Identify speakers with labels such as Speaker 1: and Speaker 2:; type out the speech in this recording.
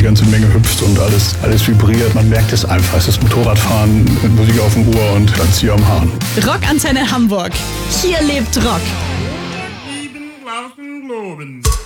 Speaker 1: ganze Menge hüpft und alles vibriert. Man merkt es einfach. Es ist Motorradfahren mit Musik auf dem Ohr und dann Zieher am Hahn.
Speaker 2: Rockantenne Hamburg. Hier lebt Rock.